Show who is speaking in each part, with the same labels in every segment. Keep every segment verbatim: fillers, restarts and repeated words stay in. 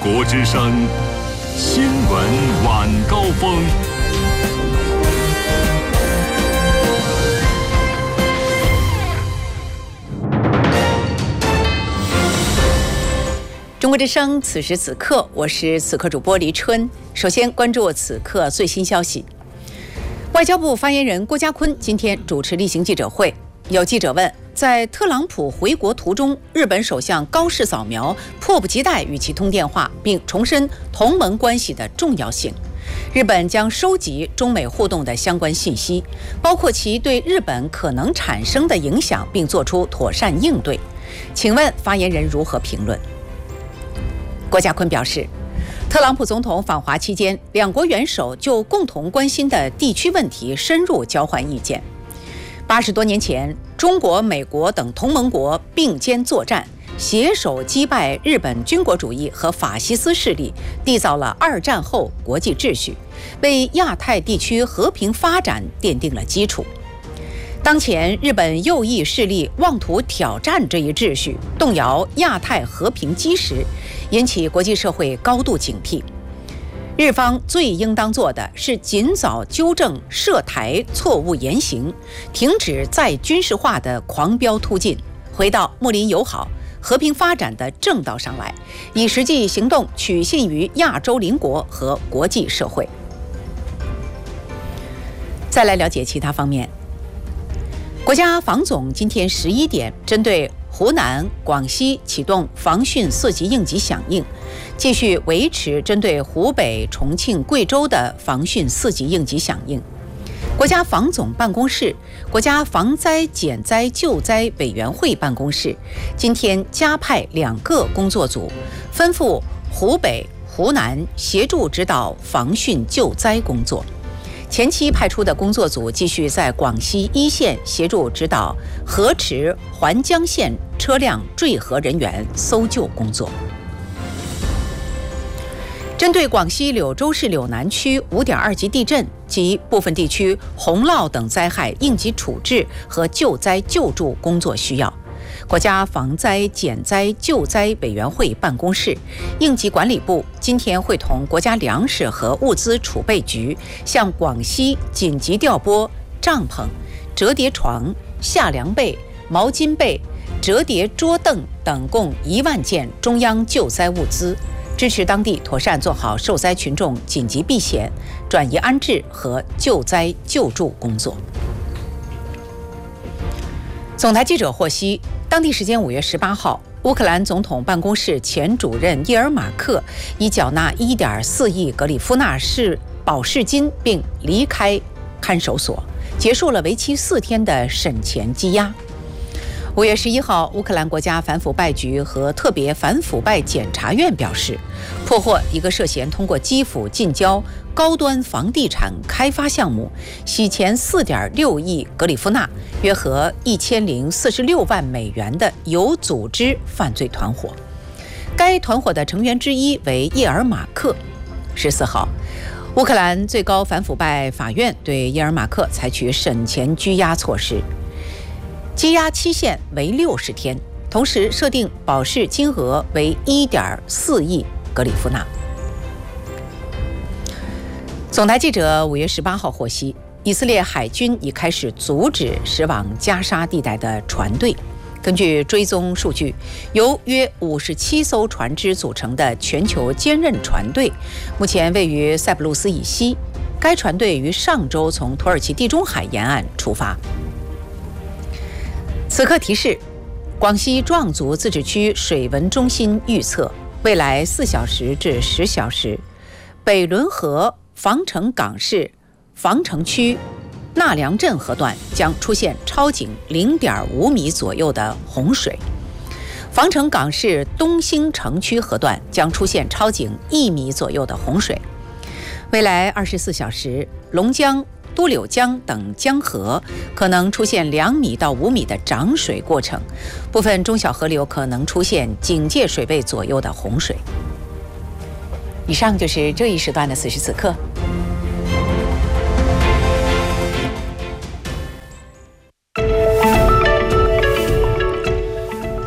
Speaker 1: 国之声新闻晚高峰。
Speaker 2: 中国之声，此时此刻，我是此刻主播黎春。首先关注此刻最新消息。外交部发言人郭家坤今天主持例行记者会，有记者问，在特朗普回国途中，日本首相高市早苗迫不及待与其通电话，并重申同盟关系的重要性。日本将收集中美互动的相关信息，包括其对日本可能产生的影响，并作出妥善应对。请问发言人如何评论？郭家坤表示，特朗普总统访华期间，两国元首就共同关心的地区问题深入交换意见。八十多年前，中国、美国等同盟国并肩作战，携手击败日本军国主义和法西斯势力，缔造了二战后国际秩序，为亚太地区和平发展奠定了基础。当前，日本右翼势力妄图挑战这一秩序，动摇亚太和平基石，引起国际社会高度警惕。日方最应当做的是尽早纠正涉台错误言行，停止再军事化的狂飙突进，回到睦邻友好、和平发展的正道上来，以实际行动取信于亚洲邻国和国际社会。再来了解其他方面。国家防总今天十一点针对湖南、广西启动防汛四级应急响应，继续维持针对湖北、重庆、贵州的防汛四级应急响应。国家防总办公室、国家防灾减灾救灾委员会办公室今天加派两个工作组，吩咐湖北、湖南协助指导防汛救灾工作。前期派出的工作组继续在广西一线协助指导河池、环江线车辆坠河人员搜救工作。针对广西柳州市柳南区 五点二 级地震及部分地区洪涝等灾害应急处置和救灾救助工作需要，国家防灾减灾救灾委员会办公室、应急管理部今天会同国家粮食和物资储备局向广西紧急调拨帐篷、折叠床、下凉被、毛巾被、折叠桌凳等共一万件中央救灾物资，支持当地妥善做好受灾群众紧急避险、转移安置和救灾救助工作。总台记者获悉，当地时间五月十八号，乌克兰总统办公室前主任叶尔马克已缴纳 一点四亿格里夫纳市保释金，并离开看守所，结束了为期四天的审前羁押。五月十一号，乌克兰国家反腐败局和特别反腐败检察院表示，破获一个涉嫌通过基辅近郊高端房地产开发项目洗钱 四点六亿格里夫纳，约合一千零四十六万美元的有组织犯罪团伙。该团伙的成员之一为叶尔马克。十四号，乌克兰最高反腐败法院对叶尔马克采取审前拘押措施，羁押期限为六十天，同时设定保释金额为 一点四亿格里夫纳。总台记者五月十八号获悉，以色列海军已开始阻止驶往加沙地带的船队。根据追踪数据，由约五十七艘船只组成的全球坚韧船队，目前位于塞浦路斯以西。该船队于上周从土耳其地中海沿岸出发。此刻提示，广西壮族自治区水文中心预测，未来四小时至十小时，北仑河防城港市防城区纳良镇河段将出现超警 零点五米左右的洪水，防城港市东兴城区河段将出现超警一米左右的洪水。未来二十四小时，龙江、都柳江等江河可能出现两米到五米的涨水过程，部分中小河流可能出现警戒水位左右的洪水。以上就是这一时段的此时此刻。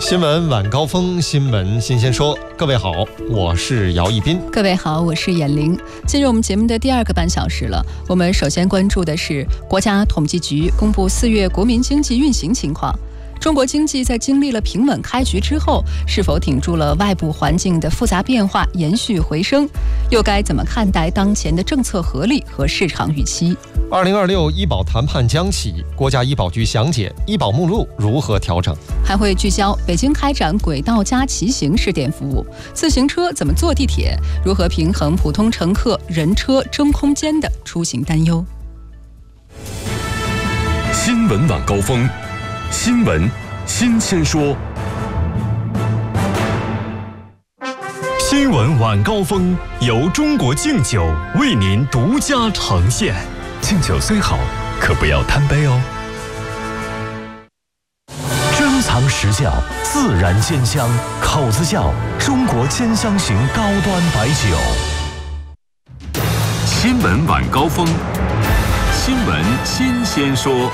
Speaker 3: 新闻晚高峰，新闻新鲜说。各位好，我是姚一斌。
Speaker 4: 各位好，我是闫玲。进入我们节目的第二个半小时了，我们首先关注的是国家统计局公布四月国民经济运行情况。中国经济在经历了平稳开局之后，是否挺住了外部环境的复杂变化，延续回升？又该怎么看待当前的政策合力和市场预期？
Speaker 3: 二零二六医保谈判将起，国家医保局详解医保目录如何调整，
Speaker 4: 还会聚焦北京开展轨道加骑行试点服务，自行车怎么坐地铁，如何平衡普通乘客人车争空间的出行担忧。
Speaker 1: 新闻晚高峰，新闻新鲜说。新闻晚高峰由中国敬酒为您独家呈现。敬酒虽好，可不要贪杯哦。珍藏实窖，自然煎香，口子窖中国煎香型高端白酒。新闻晚高峰，新闻新鲜说。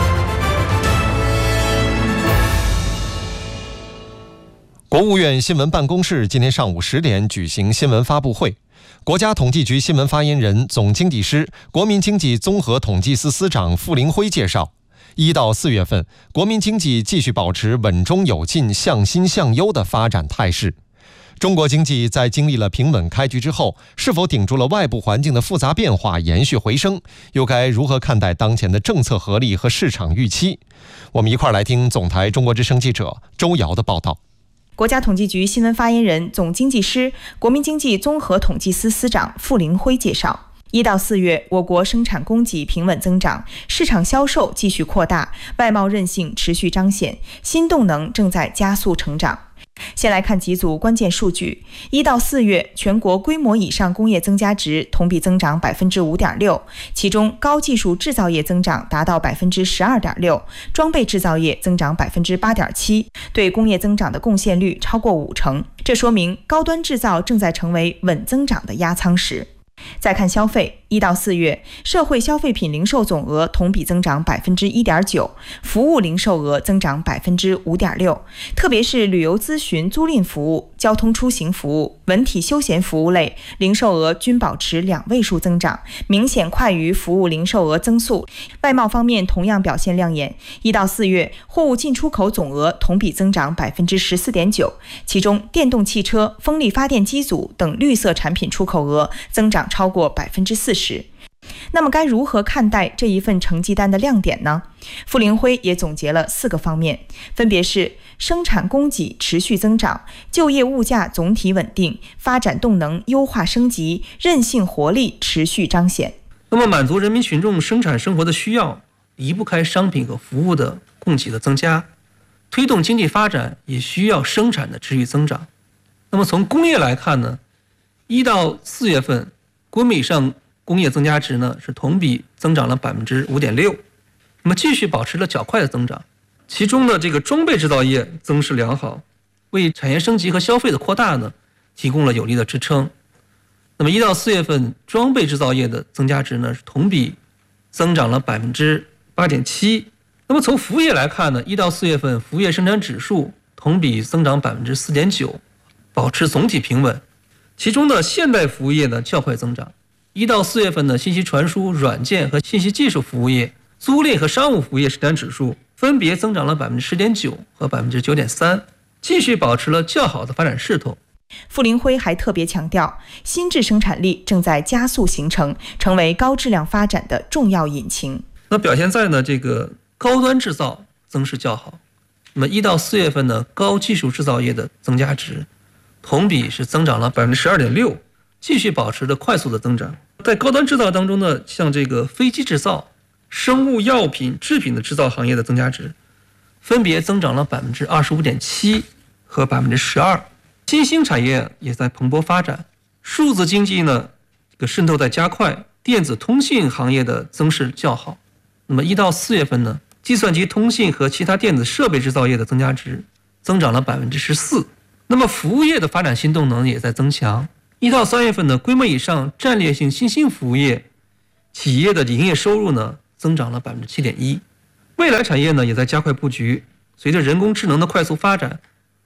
Speaker 3: 国务院新闻办公室今天上午十点举行新闻发布会。国家统计局新闻发言人、总经济师、国民经济综合统计司司长傅林辉介绍，一到四月份，国民经济继续保持稳中有进、向新向优的发展态势。中国经济在经历了平稳开局之后，是否顶住了外部环境的复杂变化，延续回升？又该如何看待当前的政策合力和市场预期？我们一块儿来听总台中国之声记者周瑶的报道。
Speaker 5: 国家统计局新闻发言人、总经济师、国民经济综合统计司司长傅林辉介绍，一到四月，我国生产供给平稳增长，市场销售继续扩大，外贸韧性持续彰显，新动能正在加速成长。先来看几组关键数据。一到四月，全国规模以上工业增加值同比增长百分之五点六，其中高技术制造业增长达到百分之十二点六，装备制造业增长百分之八点七，对工业增长的贡献率超过五成。这说明高端制造正在成为稳增长的压舱石。再看消费，一到四月，社会消费品零售总额同比增长百分之一点九，服务零售额增长百分之五点六，特别是旅游咨询租赁服务、交通出行服务、文体休闲服务类零售额均保持两位数增长，明显快于服务零售额增速。外贸方面同样表现亮眼，一到四月，货物进出口总额同比增长百分之十四点九，其中电动汽车、风力发电机组等绿色产品出口额增长超过百分之四十。那么该如何看待这一份成绩单的亮点呢？傅林辉也总结了四个方面，分别是生产供给持续增长、就业物价总体稳定、发展动能优化升级、韧性活力持续彰显。
Speaker 6: 那么满足人民群众生产生活的需要，离不开商品和服务的供给的增加，推动经济发展也需要生产的持续增长。那么从工业来看呢，一到四月份规模以上工业增加值呢是同比增长了百分之五点六，那么继续保持了较快的增长。其中的这个装备制造业增势良好，为产业升级和消费的扩大呢提供了有力的支撑。那么一到四月份装备制造业的增加值呢是同比增长了百分之八点七。那么从服务业来看呢，一到四月份服务业生产指数同比增长百分之四点九，保持总体平稳。其中的现代服务业呢较快增长。一到四月份的信息传输、软件和信息技术服务业、租赁和商务服务业生产指数分别增长了百分之十点九和百分之九点三，继续保持了较好的发展势头。
Speaker 5: 傅林辉还特别强调，新质生产力正在加速形成，成为高质量发展的重要引擎。
Speaker 6: 那表现在呢这个高端制造增势较好。那么一到四月份呢，高技术制造业的增加值同比是增长了百分之十二点六，继续保持着快速的增长。在高端制造当中呢，像这个飞机制造、生物药品制品的制造行业的增加值分别增长了百分之二十五点七和百分之十二。新兴产业也在蓬勃发展，数字经济呢这个渗透在加快，电子通信行业的增势较好。那么一到四月份呢，计算机通信和其他电子设备制造业的增加值增长了百分之十四。那么服务业的发展新动能也在增强。一到三月份呢，规模以上战略性新兴服务业企业的营业收入呢增长了百分之七点一。未来产业呢也在加快布局，随着人工智能的快速发展，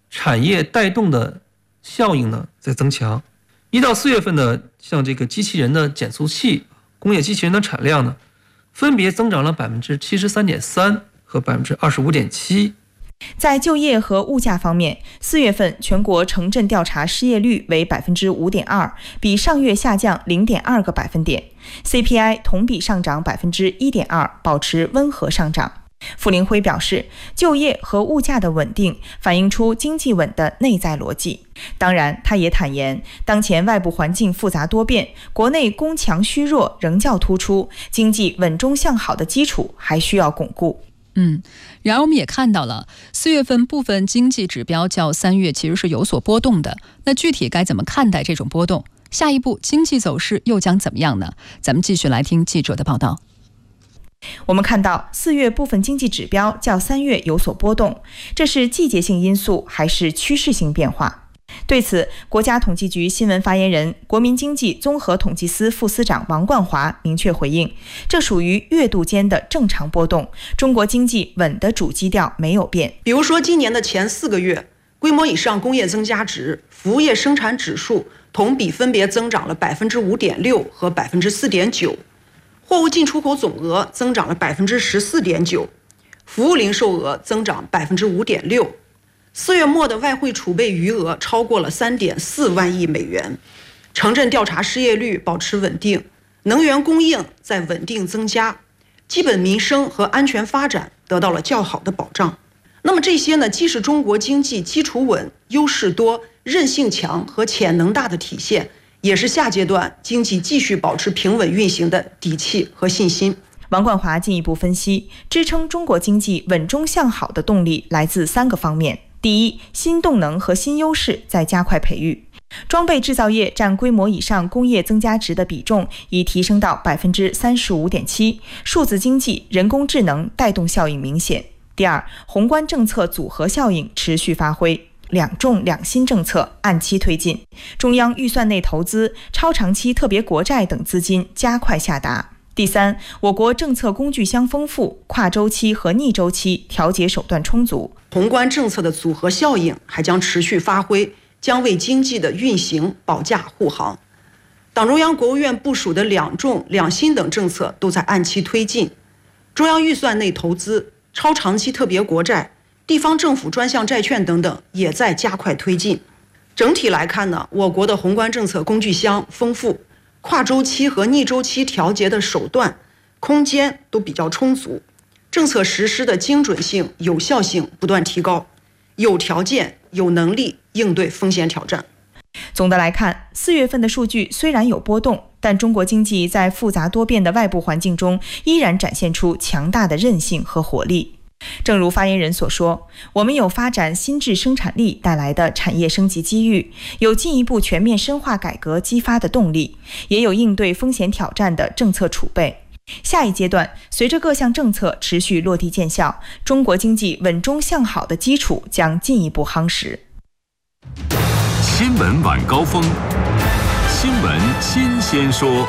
Speaker 6: 产业带动的效应呢在增强。一到四月份的像这个机器人的减速器、工业机器人的产量呢，分别增长了百分之七十三点三和百分之二十五点七。
Speaker 5: 在就业和物价方面，四月份全国城镇调查失业率为百分之五点二，比上月下降零点二个百分点。C P I 同比上涨百分之一点二，保持温和上涨。傅林辉表示，就业和物价的稳定反映出经济稳的内在逻辑。当然，他也坦言，当前外部环境复杂多变，国内供强需弱仍较突出，经济稳中向好的基础还需要巩固。
Speaker 4: 嗯，然而我们也看到了，四月份部分经济指标较三月其实是有所波动的。那具体该怎么看待这种波动？下一步经济走势又将怎么样呢？咱们继续来听记者的报道。
Speaker 5: 我们看到，四月部分经济指标较三月有所波动，这是季节性因素还是趋势性变化？对此，国家统计局新闻发言人、国民经济综合统计司副司长王冠华明确回应，这属于月度间的正常波动，中国经济稳的主基调没有变。
Speaker 7: 比如说，今年的前四个月，规模以上工业增加值、服务业生产指数同比分别增长了百分之五点六和百分之四点九，货物进出口总额增长了百分之十四点九，服务零售额增长百分之五点六。四月末的外汇储备余额超过了三点四万亿美元，城镇调查失业率保持稳定，能源供应在稳定增加，基本民生和安全发展得到了较好的保障。那么这些呢，既是中国经济基础稳、优势多、韧性强和潜能大的体现，也是下阶段经济继续保持平稳运行的底气和信心。
Speaker 5: 王冠华进一步分析，支撑中国经济稳中向好的动力来自三个方面。第一，新动能和新优势在加快培育，装备制造业占规模以上工业增加值的比重已提升到百分之三十五点七，数字经济、人工智能带动效应明显。第二，宏观政策组合效应持续发挥，两重两新政策按期推进，中央预算内投资、超长期特别国债等资金加快下达。第三，我国政策工具箱丰富，跨周期和逆周期调节手段充足，
Speaker 7: 宏观政策的组合效应还将持续发挥，将为经济的运行保驾护航。党中央、国务院部署的两重两新等政策都在按期推进，中央预算内投资、超长期特别国债、地方政府专项债券等等也在加快推进。整体来看呢，我国的宏观政策工具箱丰富，跨周期和逆周期调节的手段、空间都比较充足，政策实施的精准性、有效性不断提高，有条件、有能力应对风险挑战。
Speaker 5: 总的来看，四月份的数据虽然有波动，但中国经济在复杂多变的外部环境中依然展现出强大的韧性和活力。正如发言人所说，我们有发展新质生产力带来的产业升级机遇，有进一步全面深化改革激发的动力，也有应对风险挑战的政策储备。下一阶段，随着各项政策持续落地见效，中国经济稳中向好的基础将进一步夯实。
Speaker 1: 新闻晚高峰，新闻新鲜说。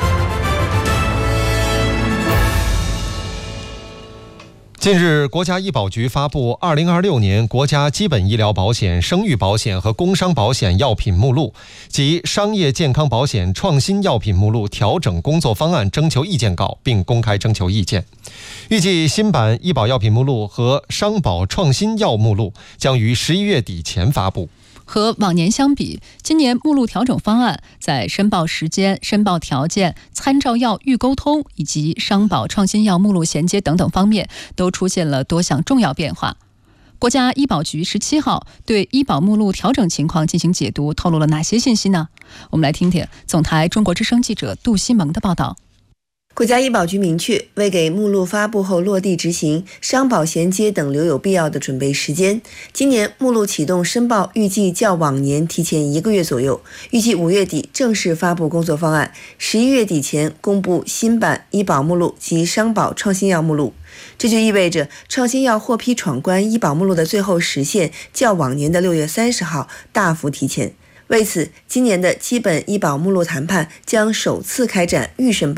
Speaker 3: 近日，国家医保局发布二零二六年国家基本医疗保险、生育保险和工伤保险药品目录及商业健康保险创新药品目录调整工作方案征求意见稿，并公开征求意见。预计新版医保药品目录和商保创新药目录将于十一月底前发布。
Speaker 4: 和往年相比，今年目录调整方案在申报时间、申报条件、参照药预沟通以及商保创新药目录衔接等等方面都出现了多项重要变化。国家医保局十七号对医保目录调整情况进行解读，透露了哪些信息呢？我们来听听总台中国之声记者杜西蒙的报道。
Speaker 8: 国家医保局明确，为给目录发布后落地执行、商保衔接等留有必要的准备时间，今年目录启动申报预计较往年提前一个月左右，预计五月底正式发布工作方案，十一月底前公布新版医保目录及商保创新药目录。这就意味着创新药获批闯关医保目录的最后时限较往年的六月三十号大幅提前。为此，今年的基本医保目录谈判将首次开展预申报。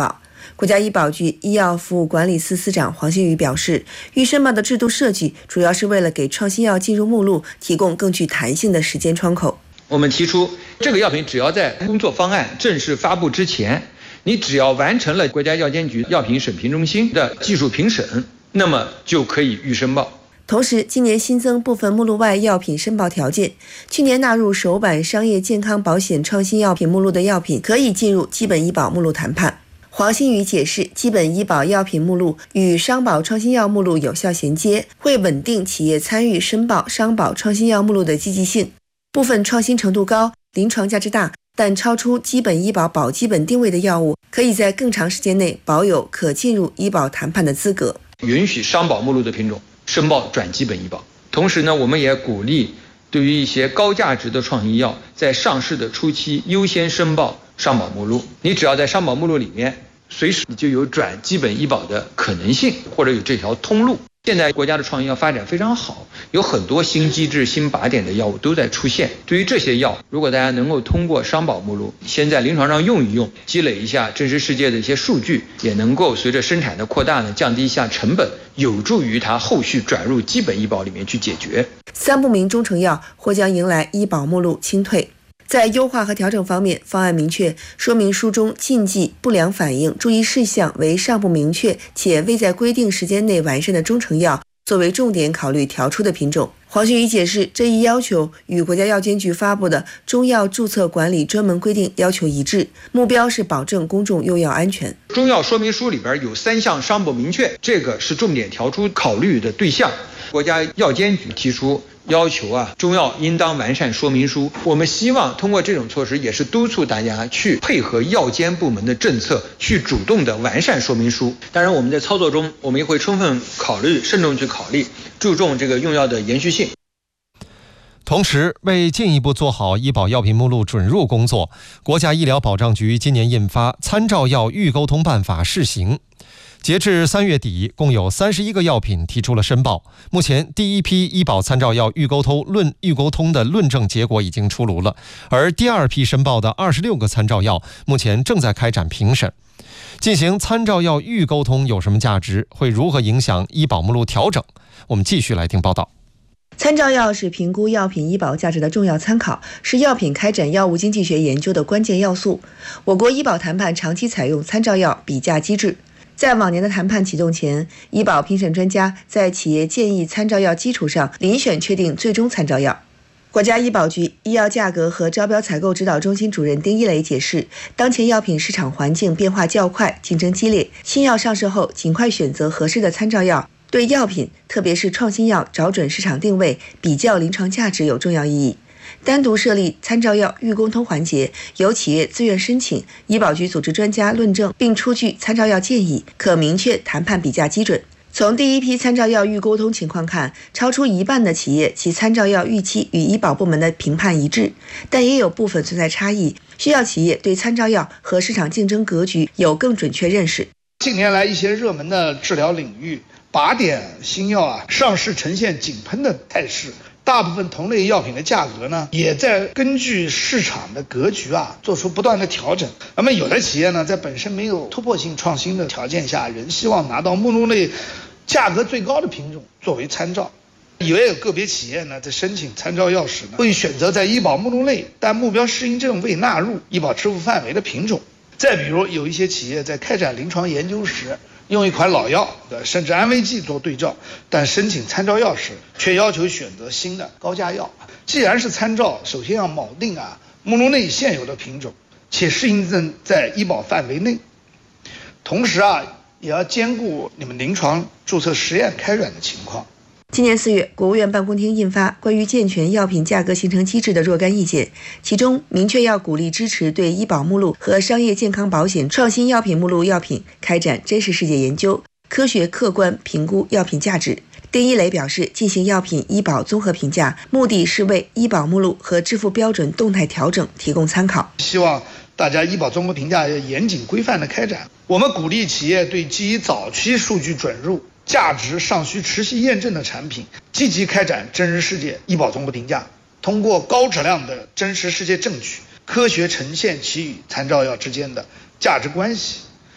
Speaker 8: 国家医保局医药服务管理司司长黄新宇表示，预申报的制度设计主要是为了给创新药进入目录提供更具弹性的时间窗口。
Speaker 9: 我们提出，这个药品只要在工作方案正式发布之前，你只要完成了国家药监局药品审评中心的技术评审，那么就可以预申报。
Speaker 8: 同时，今年新增部分目录外药品申报条件，去年纳入首版商业健康保险创新药品目录的药品可以进入基本医保目录谈判。黄新宇解释，基本医保药品目录与商保创新药目录有效衔接，会稳定企业参与申报商保创新药目录的积极性。部分创新程度高、临床价值大，但超出基本医保保基本定位的药物，可以在更长时间内保有可进入医保谈判的资格。
Speaker 9: 允许商保目录的品种申报转基本医保。同时呢，我们也鼓励对于一些高价值的创新药，在上市的初期优先申报商保目录。你只要在商保目录里面，随时就有转基本医保的可能性，或者有这条通路。现在国家的创新药发展非常好，有很多新机制、新靶点的药物都在出现。对于这些药，如果大家能够通过商保目录先在临床上用一用，积累一下真实世界的一些数据，也能够随着生产的扩大呢，降低一下成本，有助于它后续转入基本医保里面去解决。
Speaker 8: 三不明中成药或将迎来医保目录清退。在优化和调整方面，方案明确说明书中禁忌、不良反应、注意事项为尚不明确且未在规定时间内完善的中成药作为重点考虑调出的品种。黄新宇解释，这一要求与国家药监局发布的中药注册管理专门规定要求一致，目标是保证公众用药安全。
Speaker 9: 中药说明书里边有三项尚不明确，这个是重点调出考虑的对象。国家药监局提出要求啊，中药应当完善说明书。我们希望通过这种措施，也是督促大家去配合药监部门的政策，去主动的完善说明书。当然，我们在操作中，我们也会充分考虑、慎重去考虑，注重这个用药的延续性。
Speaker 3: 同时，为进一步做好医保药品目录准入工作，国家医疗保障局今年印发《参照药预沟通办法》试行。截至三月底，共有三十一个药品提出了申报。目前，第一批医保参照药预沟通论预沟通的论证结果已经出炉了，而第二批申报的二十六个参照药目前正在开展评审。进行参照药预沟通有什么价值？会如何影响医保目录调整？我们继续来听报道。
Speaker 8: 参照药是评估药品医保价值的重要参考，是药品开展药物经济学研究的关键要素。我国医保谈判长期采用参照药比价机制。在往年的谈判启动前，医保评审专家在企业建议参照药基础上遴选确定最终参照药。国家医保局医药价格和招标采购指导中心主任丁一雷解释，当前药品市场环境变化较快，竞争激烈，新药上市后尽快选择合适的参照药，对药品特别是创新药找准市场定位、比较临床价值有重要意义。单独设立参照药预沟通环节，由企业自愿申请，医保局组织专家论证并出具参照药建议，可明确谈判比价基准。从第一批参照药预沟通情况看，超出一半的企业其参照药预期与医保部门的评判一致，但也有部分存在差异，需要企业对参照药和市场竞争格局有更准确认识。
Speaker 10: 近年来，一些热门的治疗领域，靶点新药啊上市呈现井喷的态势。大部分同类药品的价格呢，也在根据市场的格局啊，做出不断的调整。那么有的企业呢，在本身没有突破性创新的条件下，仍希望拿到目录内价格最高的品种作为参照。也有个别企业呢，在申请参照药时呢，会选择在医保目录内，但目标适应症未纳入医保支付范围的品种。再比如，有一些企业在开展临床研究时，用一款老药甚至安慰剂做对照，但申请参照药时却要求选择新的高价药。既然是参照，首先要锚定啊目录内现有的品种，且适应症在医保范围内，同时啊也要兼顾你们临床注册实验开展的情况。
Speaker 8: 今年四月，国务院办公厅印发《关于健全药品价格形成机制的若干意见》，其中明确要鼓励支持对医保目录和商业健康保险创新药品目录药品开展真实世界研究，科学客观评估药品价值。丁一雷表示，进行药品医保综合评价，目的是为医保目录和支付标准动态调整提供参考。
Speaker 10: 希望大家医保综合评价要严谨规范的开展。我们鼓励企业对基于早期数据准入、价值尚需持续验证的产品，积极开展真实世界医保综合评价，通过高质量的真实世界证据，科学呈现其与参照药之间的价值关系，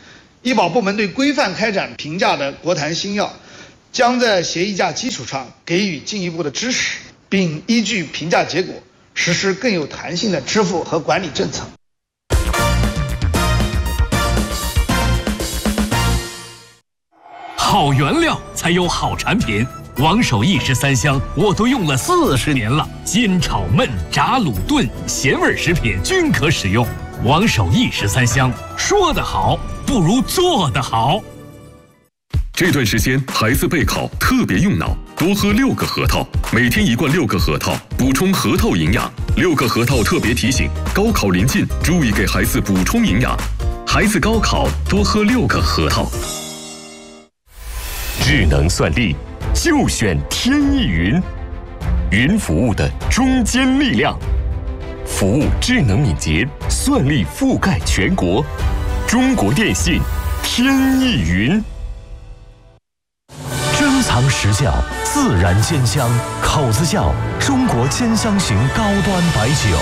Speaker 10: 医保部门对规范开展评价的国谈新药，将在协议价基础上给予进一步的支持，并依据评价结果实施更有弹性的支付和管理政策。
Speaker 1: 好原料才有好产品。王守义十三香我都用了四十年了，煎炒焖炸卤炖咸味食品均可使用。王守义十三香，说得好不如做得好。
Speaker 11: 这段时间孩子备考特别用脑，多喝六个核桃，每天一罐六个核桃，补充核桃营养。六个核桃特别提醒：高考临近，注意给孩子补充营养。孩子高考多喝六个核桃。
Speaker 12: 智能算力就选天翼云，云服务的中坚力量，服务智能敏捷，算力覆盖全国。中国电信天翼云。
Speaker 1: 珍藏实窖，自然煎香，口子窖中国煎香型高端白酒。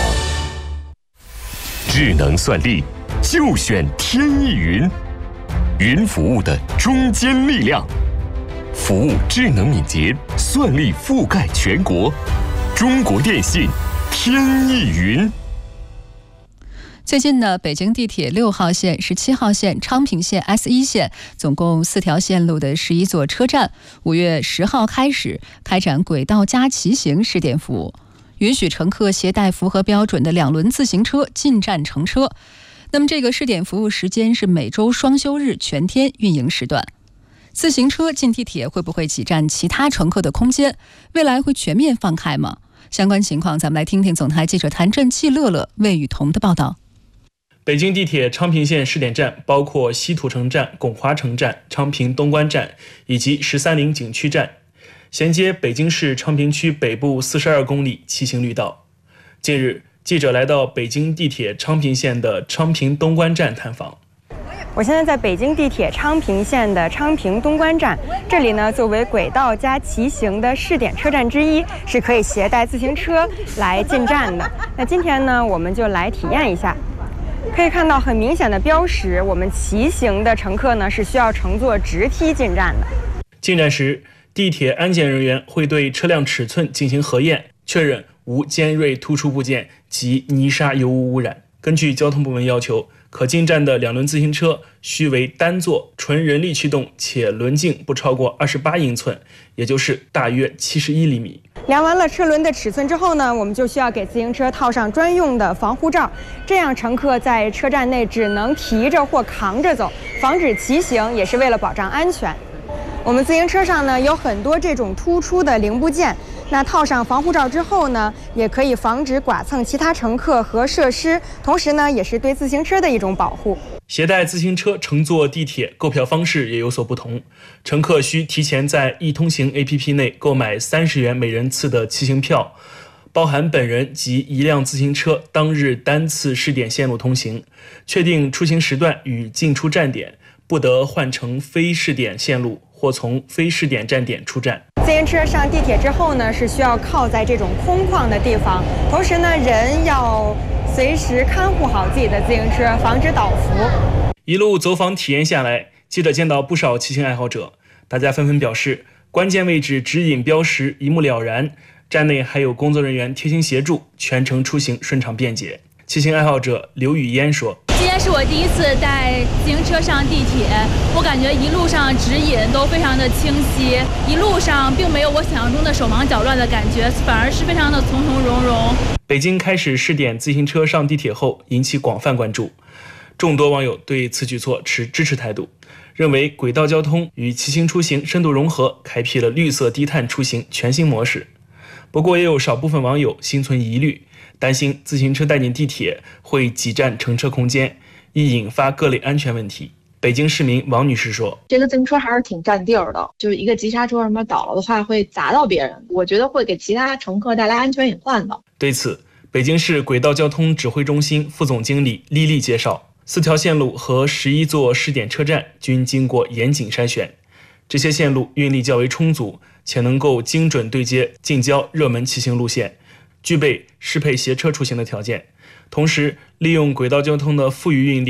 Speaker 12: 智能算力就选天翼云，云服务的中坚力量，服务智能敏捷，算力覆盖全国。中国电信天翼云。
Speaker 4: 最近呢，北京地铁六号线、十七号线、昌平线 S 一 线总共四条线路的十一座车站，五月十号开始开展轨道加骑行试点服务，允许乘客携带符合标准的两轮自行车进站乘车。那么这个试点服务时间是每周双休日全天运营时段。自行车进地铁会不会挤占其他乘客的空间？未来会全面放开吗？相关情况，咱们来听听总台记者谭震、季乐乐、魏雨桐的报道。
Speaker 13: 北京地铁昌平线试点站包括西土城站、拱华城站、昌平东关站以及十三陵景区站，衔接北京市昌平区北部四十二公里骑行绿道。近日，记者来到北京地铁昌平线的昌平东关站探访。
Speaker 14: 我现在在北京地铁昌平线的昌平东关站，这里呢作为轨道加骑行的试点车站之一，是可以携带自行车来进站的。那今天呢，我们就来体验一下。可以看到很明显的标识，我们骑行的乘客呢是需要乘坐直梯进站的。
Speaker 13: 进站时，地铁安检人员会对车辆尺寸进行核验，确认无尖锐突出部件及泥沙油污污染。根据交通部门要求，可进站的两轮自行车需为单座、纯人力驱动，且轮径不超过二十八英寸，也就是大约七十一厘米。
Speaker 14: 量完了车轮的尺寸之后呢，我们就需要给自行车套上专用的防护罩，这样乘客在车站内只能提着或扛着走，防止骑行，也是为了保障安全。我们自行车上呢有很多这种突出的零部件，那套上防护罩之后呢，也可以防止剐蹭其他乘客和设施，同时呢也是对自行车的一种保护。
Speaker 13: 携带自行车乘坐地铁购票方式也有所不同，乘客需提前在易通行 A P P 内购买三十元每人次的骑行票，包含本人及一辆自行车当日单次试点线路通行，确定出行时段与进出站点，不得换乘非试点线路或从非试点站点出站。
Speaker 14: 自行车上地铁之后呢，是需要靠在这种空旷的地方，同时呢，人要随时看护好自己的自行车，防止倒伏。
Speaker 13: 一路走访体验下来，记者见到不少骑行爱好者，大家纷纷表示，关键位置指引标识一目了然，站内还有工作人员贴心协助，全程出行顺畅便捷。骑行爱好者刘雨嫣说：“
Speaker 15: 今天是我第一次带自行车上地铁，我感觉一路上指引都非常的清晰，一路上并没有我想象中的手忙脚乱的感觉，反而是非常的从从容容。”
Speaker 13: 北京开始试点自行车上地铁后，引起广泛关注，众多网友对此举措持支持态度，认为轨道交通与骑行出行深度融合，开辟了绿色低碳出行全新模式。不过，也有少部分网友心存疑虑，担心自行车带进地铁会挤占乘车空间，易引发各类安全问题。北京市民王女士说：“
Speaker 16: 这个自行车还是挺占地儿的，就是一个急刹车什么倒了的话会砸到别人，我觉得会给其他乘客带来安全隐患的。”
Speaker 13: 对此，北京市轨道交通指挥中心副总经理丽丽介绍，四条线路和十一座试点车站均经过严谨筛选，这些线路运力较为充足，且能够精准对接近郊热门骑行路线，具备适配携车出行的条件。同时，利用轨道交通的富余运力，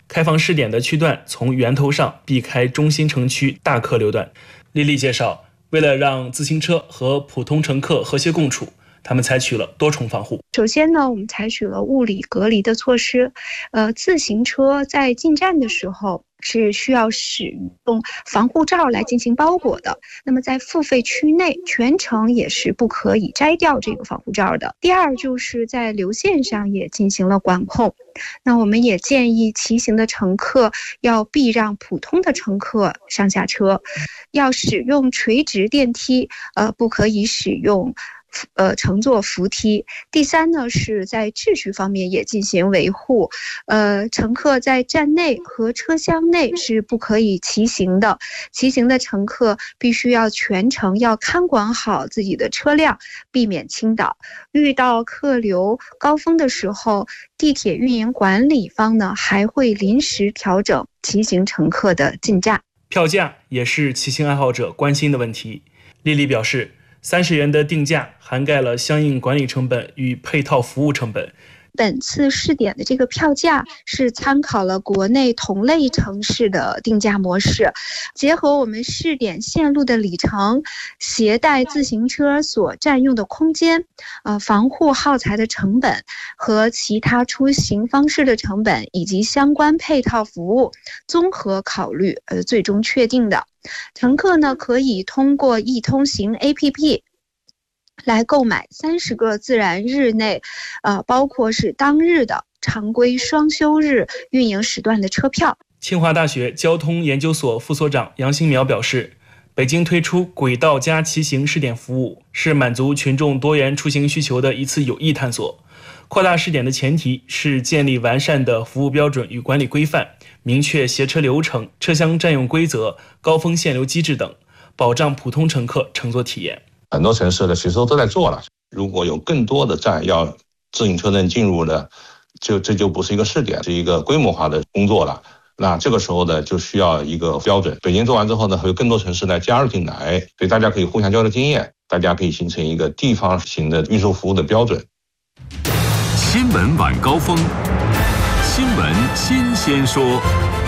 Speaker 13: 开放试点的区段从源头上避开中心城区大客流段。丽丽介绍，为了让自行车和普通乘客和谐共处，他们采取了多重防护。
Speaker 17: 首先呢，我们采取了物理隔离的措施。呃，自行车在进站的时候是需要使用防护罩来进行包裹的。那么在付费区内，全程也是不可以摘掉这个防护罩的。第二，就是在流线上也进行了管控。那我们也建议骑行的乘客要避让普通的乘客上下车，要使用垂直电梯，呃，不可以使用呃，乘坐扶梯。第三呢，是在秩序方面也进行维护。呃，乘客在站内和车厢内是不可以骑行的。骑行的乘客必须要全程要看管好自己的车辆，避免倾倒。遇到客流高峰的时候，地铁运营管理方呢还会临时调整骑行乘客的进站。
Speaker 13: 票价也是骑行爱好者关心的问题。丽丽表示，三十元的定价涵盖了相应管理成本与配套服务成本。
Speaker 17: 本次试点的这个票价是参考了国内同类城市的定价模式，结合我们试点线路的里程、携带自行车所占用的空间、呃防护耗材的成本和其他出行方式的成本以及相关配套服务综合考虑，呃最终确定的。乘客呢可以通过易通行 A P P。来购买三十个自然日内，呃，包括是当日的常规双休日运营时段的车票。
Speaker 13: 清华大学交通研究所副所长杨新苗表示，北京推出轨道加骑行试点服务，是满足群众多元出行需求的一次有益探索。扩大试点的前提是建立完善的服务标准与管理规范，明确携车流程、车厢占用规则、高峰限流机制等，保障普通乘客乘坐体验。
Speaker 18: 很多城市呢，其实都在做了。如果有更多的站要自行车能进入呢，就这就不是一个试点，是一个规模化的工作了。那这个时候呢，就需要一个标准。北京做完之后呢，会有更多城市呢加入进来，所以大家可以互相交流经验，大家可以形成一个地方型的运输服务的标准。
Speaker 1: 新闻晚高峰，新闻新鲜说。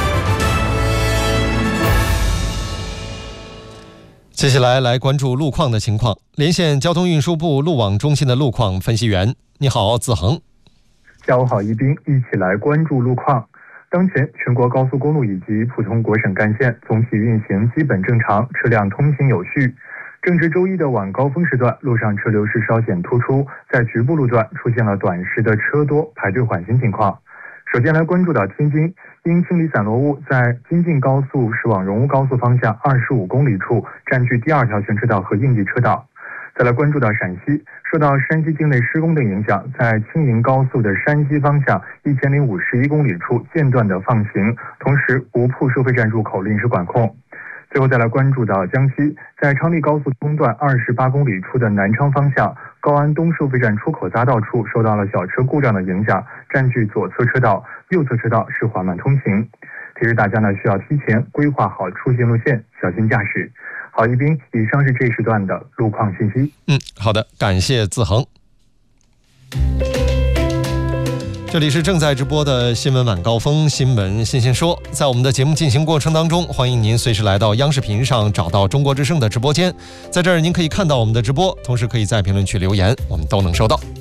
Speaker 3: 接下来来关注路况的情况，连线交通运输部路网中心的路况分析员。你好，子恒。
Speaker 19: 下午好，一斌，一起来关注路况。当前全国高速公路以及普通国省干线总体运行基本正常，车辆通行有序。正值周一的晚高峰时段，路上车流是稍显突出，在局部路段出现了短时的车多排队缓行情况。首先来关注到天津，因清理散落物，在京晋高速驶往荣乌高速方向二十五公里处占据第二条全车道和应急车道。再来关注到陕西，受到山西境内施工的影响，在青银高速的山西方向一千零五十一公里处间断的放行，同时吴铺收费站入口临时管控。最后再来关注到江西，在昌黎高速中段二十八公里处的南昌方向高安东收费站出口匝道处受到了小车故障的影响，占据左侧车道，右侧车道是缓慢通行。提示大家呢，需要提前规划好出行路线，小心驾驶。好，一斌，以上是这时段的路况信息。
Speaker 3: 嗯，好的，感谢子恒。这里是正在直播的新闻晚高峰，新闻新鲜说。在我们的节目进行过程当中，欢迎您随时来到央视频上找到中国之声的直播间，在这儿您可以看到我们的直播，同时可以在评论区留言，我们都能收到。